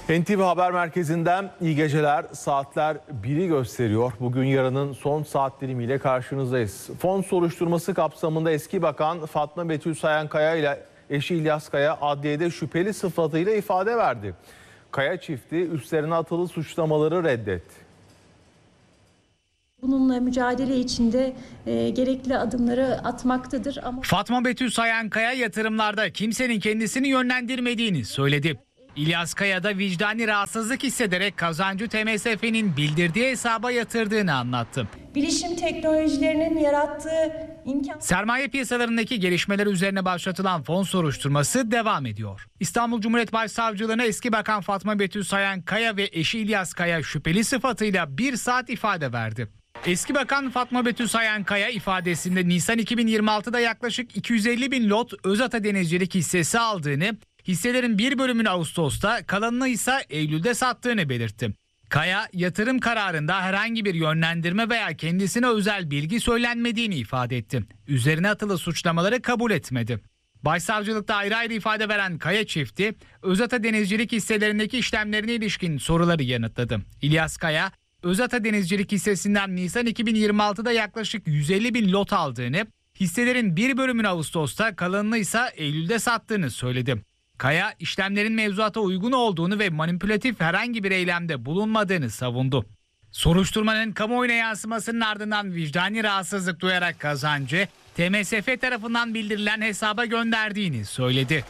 NTV Haber Merkezi'nden iyi geceler. Saatler 1'i gösteriyor. Bugün yarının son saat dilimiyle karşınızdayız. Fon soruşturması kapsamında eski bakan Fatma Betül Sayankaya ile eşi İlyas Kaya adliyede şüpheli sıfatıyla ifade verdi. Kaya çifti üstlerine atılı suçlamaları reddetti. Bununla mücadele içinde gerekli adımları atmaktadır. Ama Fatma Betül Sayankaya yatırımlarda kimsenin kendisini yönlendirmediğini söyledi. İlyas Kaya da vicdani rahatsızlık hissederek kazancı TMSF'nin bildirdiği hesaba yatırdığını anlattı. bilişim teknolojilerinin yarattığı imkan... Sermaye piyasalarındaki gelişmeler üzerine başlatılan fon soruşturması devam ediyor. İstanbul Cumhuriyet Başsavcılığına eski bakan Fatma Betül Sayankaya ve eşi İlyas Kaya şüpheli sıfatıyla 1 saat ifade verdi. Eski bakan Fatma Betül Sayankaya ifadesinde Nisan 2026'da yaklaşık 250 bin lot Özata Denizcilik hissesi aldığını, hisselerin bir bölümünü Ağustos'ta, kalanını ise Eylül'de sattığını belirtti. Kaya, yatırım kararında herhangi bir yönlendirme veya kendisine özel bilgi söylenmediğini ifade etti. Üzerine atılı suçlamaları kabul etmedi. Başsavcılıkta ayrı ayrı ifade veren Kaya çifti, Özata Denizcilik hisselerindeki işlemlerine ilişkin soruları yanıtladı. İlyas Kaya, Özata Denizcilik hissesinden Nisan 2026'da yaklaşık 150 bin lot aldığını, hisselerin bir bölümünü Ağustos'ta, kalanını ise Eylül'de sattığını söyledi. Kaya, işlemlerin mevzuata uygun olduğunu ve manipülatif herhangi bir eylemde bulunmadığını savundu. Soruşturmanın kamuoyuna yansımasının ardından vicdani rahatsızlık duyarak kazancı TMSF tarafından bildirilen hesaba gönderdiğini söyledi.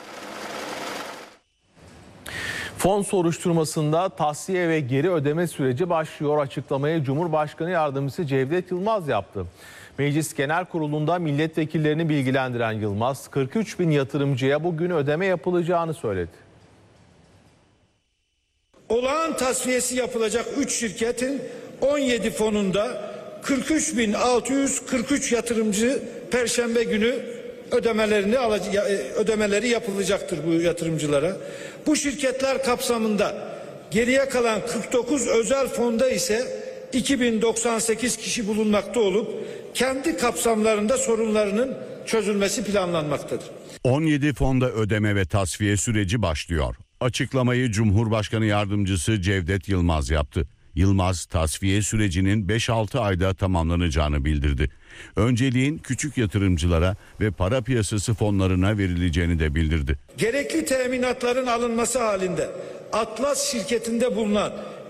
Fon soruşturmasında tahsiye ve geri ödeme süreci başlıyor. Açıklamayı Cumhurbaşkanı Yardımcısı Cevdet Yılmaz yaptı. Meclis Genel Kurulu'nda milletvekillerini bilgilendiren Yılmaz, 43 bin yatırımcıya bugün ödeme yapılacağını söyledi. Olağan tasfiyesi yapılacak 3 şirketin 17 fonunda 43.643 yatırımcı Perşembe günü ödemeleri yapılacaktır bu yatırımcılara. Bu şirketler kapsamında geriye kalan 49 özel fonda ise 2098 kişi bulunmakta olup kendi kapsamlarında sorunlarının çözülmesi planlanmaktadır. 17 fonda ödeme ve tasfiye süreci başlıyor. Açıklamayı Cumhurbaşkanı Yardımcısı Cevdet Yılmaz yaptı. Yılmaz, tasfiye sürecinin 5-6 ayda tamamlanacağını bildirdi. Önceliğin küçük yatırımcılara ve para piyasası fonlarına verileceğini de bildirdi. Gerekli teminatların alınması halinde Atlas şirketinde bulunan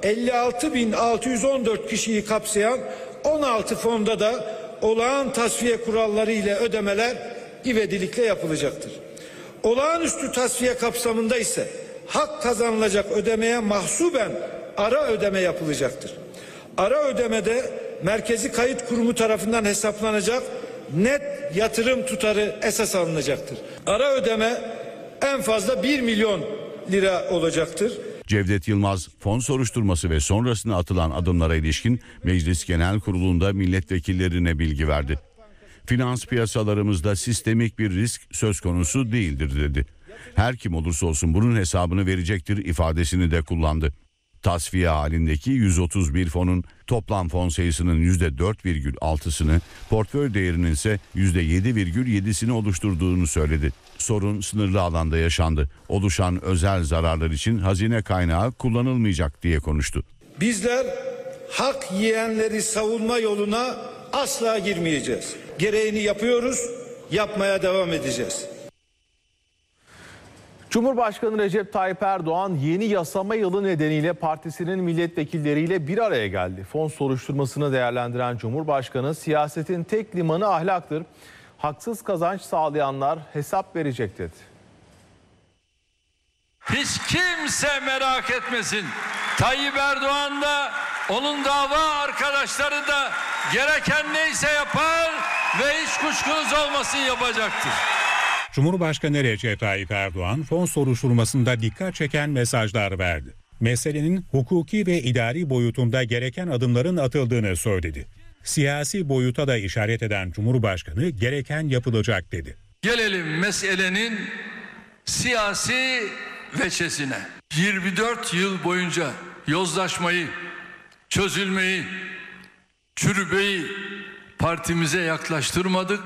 56.614 kişiyi kapsayan 16 fonda da olağan tasfiye kuralları ile ödemeler ivedilikle yapılacaktır. Olağanüstü tasfiye kapsamında ise hak kazanılacak ödemeye mahsuben ara ödeme yapılacaktır. Ara ödemede Merkezi Kayıt Kurumu tarafından hesaplanacak net yatırım tutarı esas alınacaktır. Ara ödeme en fazla 1 milyon lira olacaktır. Cevdet Yılmaz, fon soruşturması ve sonrasına atılan adımlara ilişkin Meclis Genel Kurulu'nda milletvekillerine bilgi verdi. Finans piyasalarımızda sistemik bir risk söz konusu değildir dedi. Her kim olursa olsun bunun hesabını verecektir ifadesini de kullandı. Tasfiye halindeki 131 fonun toplam fon sayısının %4,6'sını, portföy değerinin ise %7,7'sini oluşturduğunu söyledi. Sorun sınırlı alanda yaşandı. Oluşan özel zararlar için hazine kaynağı kullanılmayacak diye konuştu. Bizler hak yiyenleri savunma yoluna asla girmeyeceğiz. Gereğini yapıyoruz, yapmaya devam edeceğiz. Cumhurbaşkanı Recep Tayyip Erdoğan yeni yasama yılı nedeniyle partisinin milletvekilleriyle bir araya geldi. Fon soruşturmasını değerlendiren Cumhurbaşkanı, siyasetin tek limanı ahlaktır, haksız kazanç sağlayanlar hesap verecek dedi. Hiç kimse merak etmesin. Tayyip Erdoğan da onun dava arkadaşları da gereken neyse yapar ve hiç kuşkunuz olmasın yapacaktır. Cumhurbaşkanı Recep Tayyip Erdoğan fon soruşturmasında dikkat çeken mesajlar verdi. Meselenin hukuki ve idari boyutunda gereken adımların atıldığını söyledi. Siyasi boyuta da işaret eden Cumhurbaşkanı gereken yapılacak dedi. Gelelim meselenin siyasi veçesine. 24 yıl boyunca yozlaşmayı, çözülmeyi, çürümeyi partimize yaklaştırmadık,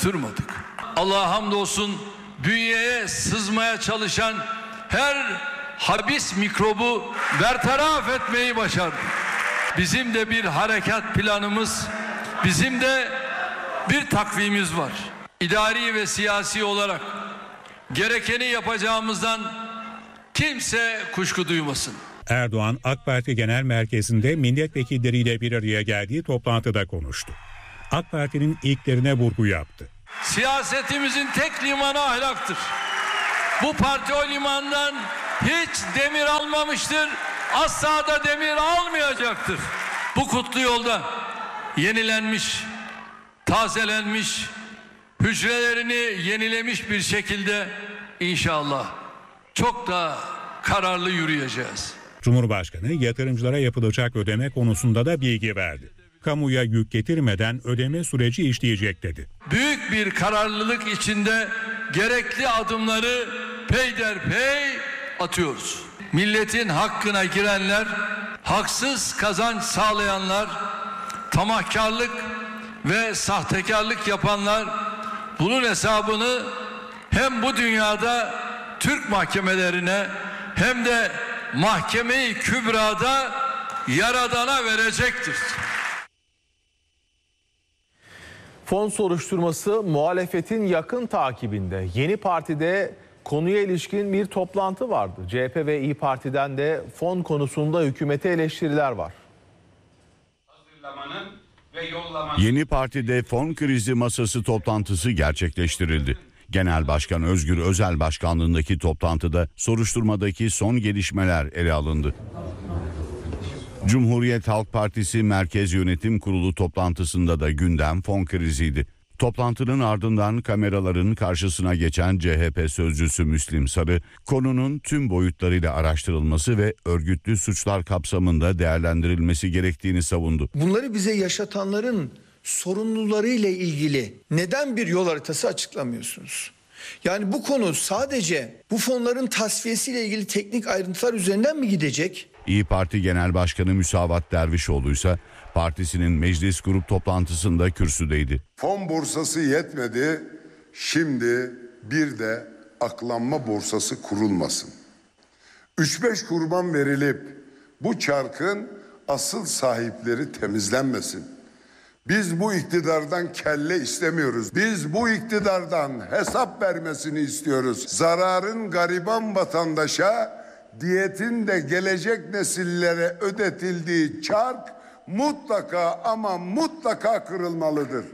yanaştırmadık. Allah'a hamdolsun bünyeye sızmaya çalışan her habis mikrobu bertaraf etmeyi başardı. Bizim de bir harekat planımız, bizim de bir takvimimiz var. İdari ve siyasi olarak gerekeni yapacağımızdan kimse kuşku duymasın. Erdoğan AK Parti Genel Merkezi'nde milletvekilleriyle bir araya geldiği toplantıda konuştu. AK Parti'nin ilklerine vurgu yaptı. Siyasetimizin tek limanı ahlaktır. Bu parti o limandan hiç demir almamıştır. Asla da demir almayacaktır. Bu kutlu yolda yenilenmiş, tazelenmiş, hücrelerini yenilemiş bir şekilde inşallah çok daha kararlı yürüyeceğiz. Cumhurbaşkanı yatırımcılara yapılacak ödeme konusunda da bilgi verdi. Kamuya yük getirmeden ödeme süreci işleyecek dedi. Büyük bir kararlılık içinde gerekli adımları peyderpey atıyoruz. Milletin hakkına girenler, haksız kazanç sağlayanlar, tamahkarlık ve sahtekarlık yapanlar bunun hesabını hem bu dünyada Türk mahkemelerine hem de Mahkeme-i Kübra'da Yaradan'a verecektir. Fon soruşturması muhalefetin yakın takibinde. Yeni Parti'de konuya ilişkin bir toplantı vardı. CHP ve İYİ Parti'den de fon konusunda hükümete eleştiriler var. Yeni Parti'de fon krizi masası toplantısı gerçekleştirildi. Genel Başkan Özgür Özel başkanlığındaki toplantıda soruşturmadaki son gelişmeler ele alındı. Cumhuriyet Halk Partisi Merkez Yönetim Kurulu toplantısında da gündem fon kriziydi. Toplantının ardından kameraların karşısına geçen CHP sözcüsü Müslim Sarı, konunun tüm boyutlarıyla araştırılması ve örgütlü suçlar kapsamında değerlendirilmesi gerektiğini savundu. Bunları bize yaşatanların sorumlularıyla ilgili neden bir yol haritası açıklamıyorsunuz? Yani bu konu sadece bu fonların tasfiyesiyle ilgili teknik ayrıntılar üzerinden mi gidecek? İYİ Parti Genel Başkanı Müsavat Dervişoğlu ise partisinin meclis grup toplantısında kürsüdeydi. Fon borsası yetmedi, şimdi bir de aklanma borsası kurulmasın. 3-5 kurban verilip bu çarkın asıl sahipleri temizlenmesin. Biz bu iktidardan kelle istemiyoruz. Biz bu iktidardan hesap vermesini istiyoruz. Zararın gariban vatandaşa, diyetin de gelecek nesillere ödetildiği çark mutlaka ama mutlaka kırılmalıdır.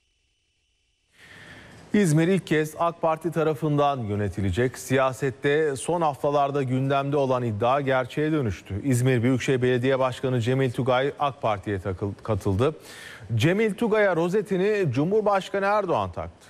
İzmir ilk kez AK Parti tarafından yönetilecek. Siyasette son haftalarda gündemde olan iddia gerçeğe dönüştü. İzmir Büyükşehir Belediye Başkanı Cemil Tugay AK Parti'ye katıldı. Cemil Tugay'a rozetini Cumhurbaşkanı Erdoğan taktı.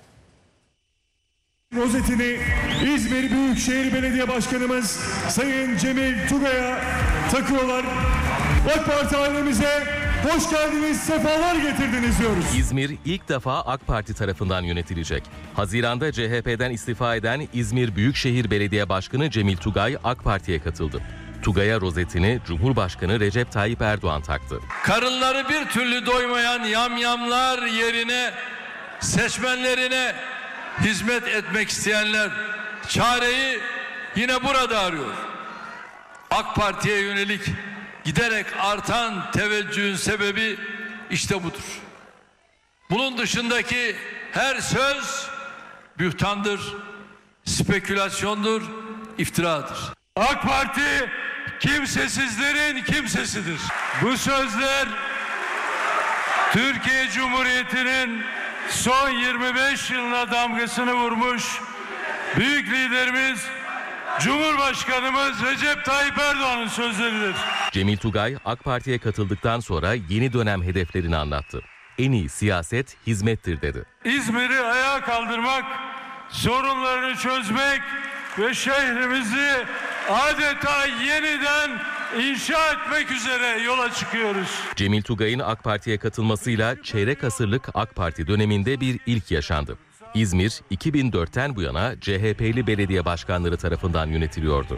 Rozetini İzmir Büyükşehir Belediye Başkanımız Sayın Cemil Tugay'a takıyorlar. AK Parti ailemize hoş geldiniz, sefalar getirdiniz diyoruz. İzmir ilk defa AK Parti tarafından yönetilecek. Haziran'da CHP'den istifa eden İzmir Büyükşehir Belediye Başkanı Cemil Tugay AK Parti'ye katıldı. Tugay'a rozetini Cumhurbaşkanı Recep Tayyip Erdoğan taktı. Karınları bir türlü doymayan yamyamlar yerine seçmenlerine hizmet etmek isteyenler çareyi yine burada arıyor. AK Parti'ye yönelik giderek artan teveccühün sebebi işte budur. Bunun dışındaki her söz bühtandır, spekülasyondur, iftiradır. AK Parti kimsesizlerin kimsesidir. Bu sözler Türkiye Cumhuriyeti'nin son 25 yılına damgasını vurmuş büyük liderimiz Cumhurbaşkanımız Recep Tayyip Erdoğan'ın sözleridir. Cemil Tugay AK Parti'ye katıldıktan sonra yeni dönem hedeflerini anlattı. En iyi siyaset hizmettir dedi. İzmir'i ayağa kaldırmak, sorunlarını çözmek ve şehrimizi adeta yeniden inşa etmek üzere yola çıkıyoruz. Cemil Tugay'ın AK Parti'ye katılmasıyla çeyrek asırlık AK Parti döneminde bir ilk yaşandı. İzmir 2004'ten bu yana CHP'li belediye başkanları tarafından yönetiliyordu.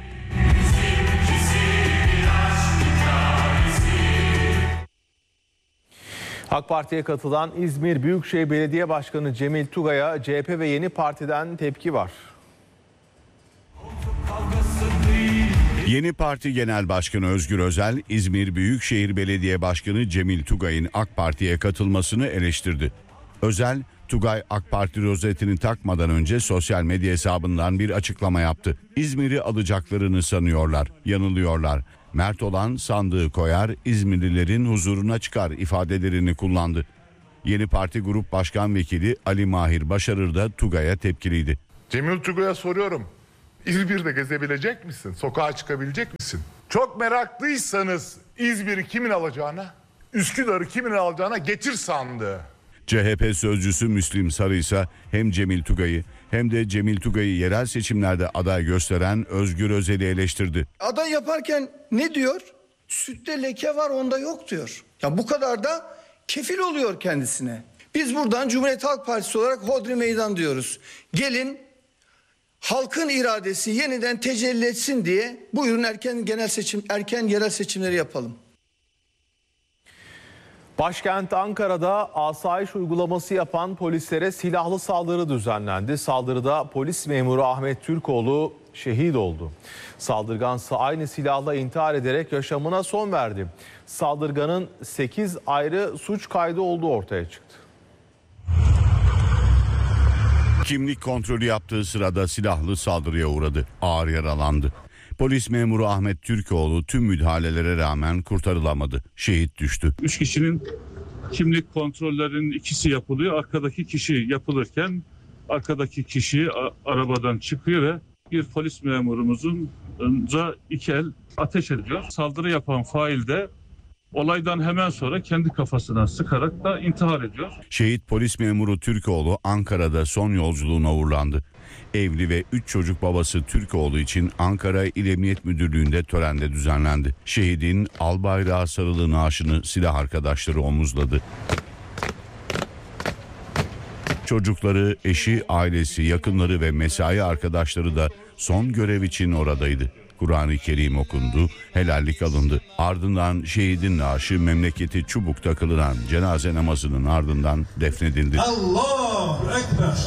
AK Parti'ye katılan İzmir Büyükşehir Belediye Başkanı Cemil Tugay'a CHP ve Yeni Parti'den tepki var. Yeni Parti Genel Başkanı Özgür Özel, İzmir Büyükşehir Belediye Başkanı Cemil Tugay'ın AK Parti'ye katılmasını eleştirdi. Özel, Tugay AK Parti rozetini takmadan önce sosyal medya hesabından bir açıklama yaptı. İzmir'i alacaklarını sanıyorlar, yanılıyorlar. Mert olan sandığı koyar, İzmirlilerin huzuruna çıkar ifadelerini kullandı. Yeni Parti Grup Başkan Vekili Ali Mahir Başarır da Tugay'a tepkiliydi. Cemil Tugay'a soruyorum. İzmir'de gezebilecek misin? Sokağa çıkabilecek misin? Çok meraklıysanız İzmir'i kimin alacağına, Üsküdar'ı kimin alacağına getir sandığı. CHP sözcüsü Müslim Sarı ise hem Cemil Tugay'ı hem de Cemil Tugay'ı yerel seçimlerde aday gösteren Özgür Özel'i eleştirdi. Aday yaparken ne diyor? Sütte leke var, onda yok diyor. Ya bu kadar da kefil oluyor kendisine. Biz buradan Cumhuriyet Halk Partisi olarak hodri meydan diyoruz. Gelin halkın iradesi yeniden tecelli etsin diye buyurun erken yerel seçimleri yapalım. Başkent Ankara'da asayiş uygulaması yapan polislere silahlı saldırı düzenlendi. Saldırıda polis memuru Ahmet Türkoğlu şehit oldu. Saldırgansa aynı silahla intihar ederek yaşamına son verdi. Saldırganın 8 ayrı suç kaydı olduğu ortaya çıktı. Kimlik kontrolü yaptığı sırada silahlı saldırıya uğradı. Ağır yaralandı. Polis memuru Ahmet Türkoğlu tüm müdahalelere rağmen kurtarılamadı. Şehit düştü. 3 kişinin kimlik kontrollerinin ikisi yapılıyor. Arkadaki kişi yapılırken arkadaki kişi arabadan çıkıyor ve bir polis memurumuzun iki el ateş ediyor. Saldırı yapan fail de olaydan hemen sonra kendi kafasına sıkarak da intihar ediyor. Şehit polis memuru Türkoğlu Ankara'da son yolculuğuna uğurlandı. Evli ve 3 çocuk babası Türkoğlu için Ankara İl Emniyet Müdürlüğü'nde törende düzenlendi. Şehidin albayrağa sarılı naaşını silah arkadaşları omuzladı. Çocukları, eşi, ailesi, yakınları ve mesai arkadaşları da son görev için oradaydı. Kur'an-ı Kerim okundu, helallik alındı. Ardından şehidin naaşı memleketi Çubuk'ta kılınan cenaze namazının ardından defnedildi. Allahu Ekber.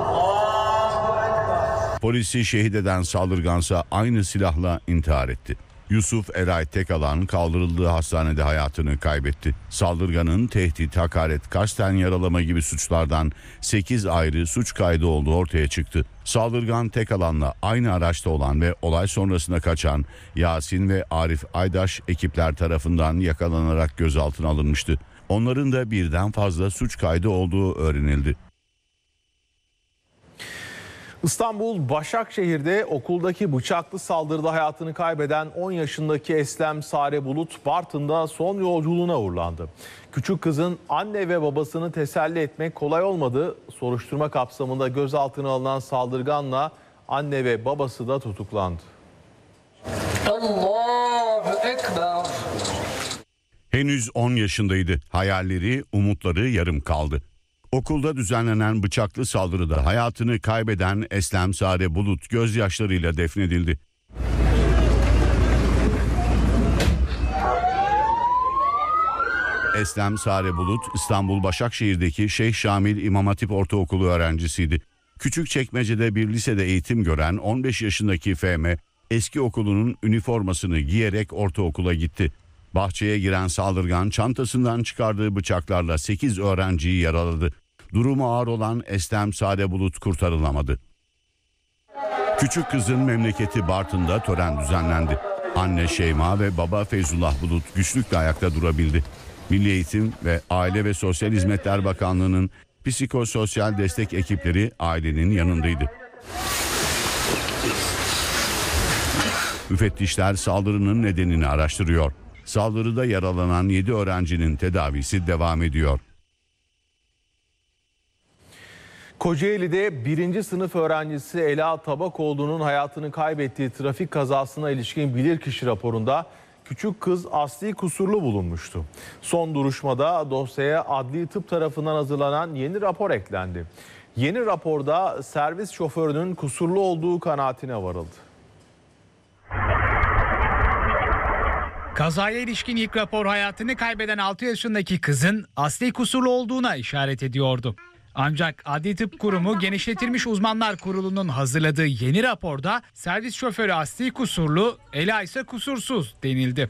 Polisi şehit eden saldırgansa aynı silahla intihar etti. Yusuf Eray Tekalan kaldırıldığı hastanede hayatını kaybetti. Saldırganın tehdit, hakaret, kasten yaralama gibi suçlardan 8 ayrı suç kaydı olduğu ortaya çıktı. Saldırgan Tekalan'la aynı araçta olan ve olay sonrasında kaçan Yasin ve Arif Aydaş ekipler tarafından yakalanarak gözaltına alınmıştı. Onların da birden fazla suç kaydı olduğu öğrenildi. İstanbul Başakşehir'de okuldaki bıçaklı saldırıda hayatını kaybeden 10 yaşındaki Eslem Sare Bulut Bartın'da son yolculuğuna uğurlandı. Küçük kızın anne ve babasını teselli etmek kolay olmadı. Soruşturma kapsamında gözaltına alınan saldırganla anne ve babası da tutuklandı. Allahu Ekber. Henüz 10 yaşındaydı. Hayalleri, umutları yarım kaldı. Okulda düzenlenen bıçaklı saldırıda hayatını kaybeden Eslem Sare Bulut gözyaşlarıyla defnedildi. Eslem Sare Bulut İstanbul Başakşehir'deki Şeyh Şamil İmam Hatip Ortaokulu öğrencisiydi. Küçükçekmece'de bir lisede eğitim gören 15 yaşındaki FM eski okulunun üniformasını giyerek ortaokula gitti. Bahçeye giren saldırgan çantasından çıkardığı bıçaklarla 8 öğrenciyi yaraladı. Durumu ağır olan Eslem Sare Bulut kurtarılamadı. Küçük kızın memleketi Bartın'da tören düzenlendi. Anne Şeyma ve baba Feyzullah Bulut güçlükle ayakta durabildi. Milli Eğitim ve Aile ve Sosyal Hizmetler Bakanlığı'nın psikososyal destek ekipleri ailenin yanındaydı. Müfettişler saldırının nedenini araştırıyor. Saldırıda yaralanan 7 öğrencinin tedavisi devam ediyor. Kocaeli'de 1. sınıf öğrencisi Ela Tabakoğlu'nun hayatını kaybettiği trafik kazasına ilişkin bilirkişi raporunda küçük kız asli kusurlu bulunmuştu. Son duruşmada dosyaya adli tıp tarafından hazırlanan yeni rapor eklendi. Yeni raporda servis şoförünün kusurlu olduğu kanaatine varıldı. Kazaya ilişkin ilk rapor hayatını kaybeden 6 yaşındaki kızın asli kusurlu olduğuna işaret ediyordu. Ancak Adli Tıp Kurumu Genişletilmiş Uzmanlar Kurulu'nun hazırladığı yeni raporda servis şoförü asli kusurlu, Ela ise kusursuz denildi.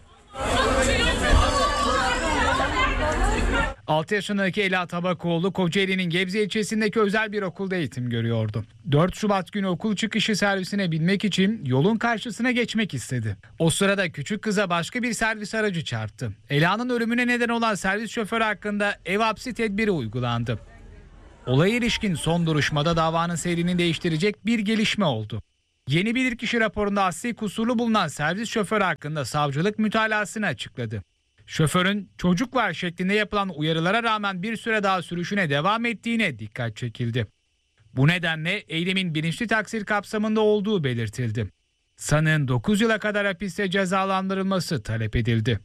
6 yaşındaki Ela Tabakoğlu Kocaeli'nin Gebze ilçesindeki özel bir okulda eğitim görüyordu. 4 Şubat günü okul çıkışı servisine binmek için yolun karşısına geçmek istedi. O sırada küçük kıza başka bir servis aracı çarptı. Ela'nın ölümüne neden olan servis şoförü hakkında ev hapsi tedbiri uygulandı. Olaya ilişkin son duruşmada davanın seyrini değiştirecek bir gelişme oldu. Yeni bilirkişi raporunda asli kusurlu bulunan servis şoförü hakkında savcılık mütalasını açıkladı. Şoförün çocuk var şeklinde yapılan uyarılara rağmen bir süre daha sürüşüne devam ettiğine dikkat çekildi. Bu nedenle eylemin bilinçli taksir kapsamında olduğu belirtildi. Sanığın 9 yıla kadar hapiste cezalandırılması talep edildi.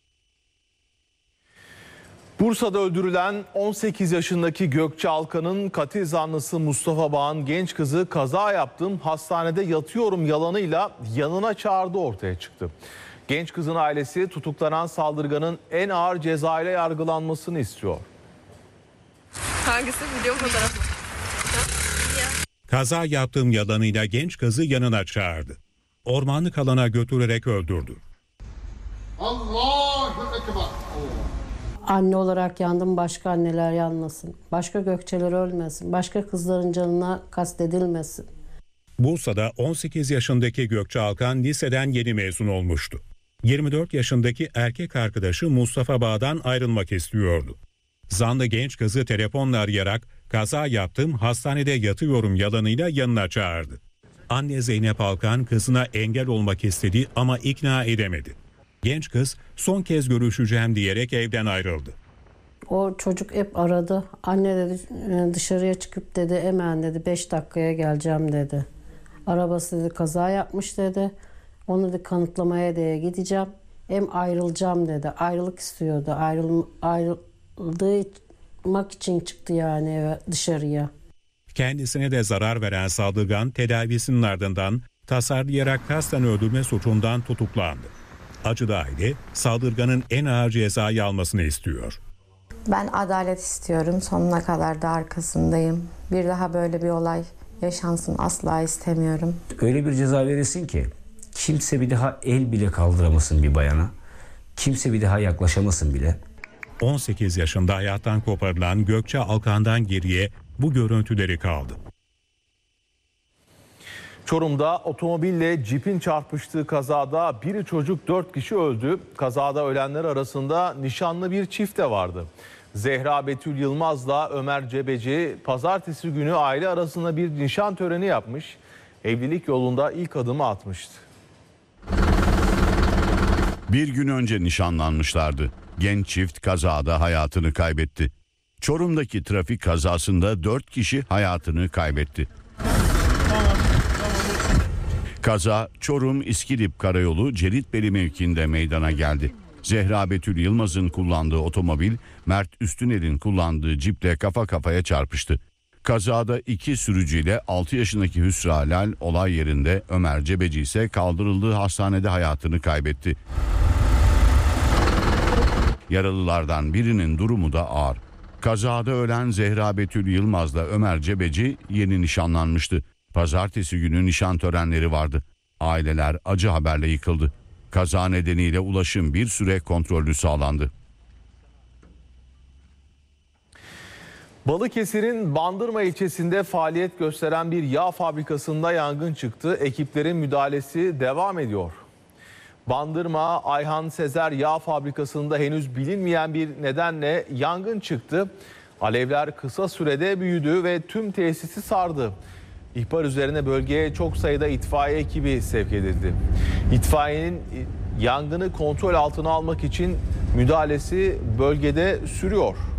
Bursa'da öldürülen 18 yaşındaki Gökçe Alkan'ın katil zanlısı Mustafa Bağ'ın genç kızı kaza yaptım, hastanede yatıyorum yalanıyla yanına çağırdı ortaya çıktı. Genç kızın ailesi tutuklanan saldırganın en ağır cezayla yargılanmasını istiyor. Hangisi? Video fotoğrafı. Kaza yaptığım yalanıyla genç kızı yanına çağırdı. Ormanlık alana götürerek öldürdü. Allahu Ekber. Anne olarak yandım, başka anneler yanmasın. Başka Gökçeler ölmesin. Başka kızların canına kastedilmesin. Bursa'da 18 yaşındaki Gökçe Alkan liseden yeni mezun olmuştu. 24 yaşındaki erkek arkadaşı Mustafa Bağ'dan ayrılmak istiyordu. Zanlı genç kızı telefonla arayarak kaza yaptım, hastanede yatıyorum yalanıyla yanına çağırdı. Anne Zeynep Alkan kızına engel olmak istedi ama ikna edemedi. Genç kız son kez görüşeceğim diyerek evden ayrıldı. O çocuk hep aradı. Anne dedi dışarıya çıkıp dedi hemen dedi 5 dakikaya geleceğim dedi. Arabası dedi kaza yapmış dedi. Onu da kanıtlamaya diye gideceğim. Hem ayrılacağım dedi. Ayrılık istiyordu. Ayrılmak için çıktı yani eve, dışarıya. Kendisine de zarar veren saldırgan tedavisinin ardından tasarlayarak kasten öldürme suçundan tutuklandı. Acılı aile saldırganın en ağır cezayı almasını istiyor. Ben adalet istiyorum. Sonuna kadar da arkasındayım. Bir daha böyle bir olay yaşansın asla istemiyorum. Öyle bir ceza verilsin ki kimse bir daha el bile kaldıramasın bir bayana. Kimse bir daha yaklaşamasın bile. 18 yaşında hayattan koparılan Gökçe Alkan'dan geriye bu görüntüleri kaldı. Çorum'da otomobille cipin çarpıştığı kazada biri çocuk 4 kişi öldü. Kazada ölenler arasında nişanlı bir çift de vardı. Zehra Betül Yılmaz'la Ömer Cebeci pazartesi günü aile arasında bir nişan töreni yapmış. Evlilik yolunda ilk adımı atmıştı. Bir gün önce nişanlanmışlardı. Genç çift kazada hayatını kaybetti. Çorum'daki trafik kazasında 4 kişi hayatını kaybetti. Kaza Çorum İskilip Karayolu Ceritbeli mevkiinde meydana geldi. Zehra Betül Yılmaz'ın kullandığı otomobil Mert Üstüner'in kullandığı ciple kafa kafaya çarpıştı. Kazada 2 sürücüyle 6 yaşındaki Hüsra Lal olay yerinde, Ömer Cebeci ise kaldırıldığı hastanede hayatını kaybetti. Yaralılardan birinin durumu da ağır. Kazada ölen Zehra Betül Yılmaz'la Ömer Cebeci yeni nişanlanmıştı. Pazartesi günü nişan törenleri vardı. Aileler acı haberle yıkıldı. Kaza nedeniyle ulaşım bir süre kontrollü sağlandı. Balıkesir'in Bandırma ilçesinde faaliyet gösteren bir yağ fabrikasında yangın çıktı. Ekiplerin müdahalesi devam ediyor. Bandırma Ayhan Sezer Yağ Fabrikası'nda henüz bilinmeyen bir nedenle yangın çıktı. Alevler kısa sürede büyüdü ve tüm tesisi sardı. İhbar üzerine bölgeye çok sayıda itfaiye ekibi sevk edildi. İtfaiyenin yangını kontrol altına almak için müdahalesi bölgede sürüyor.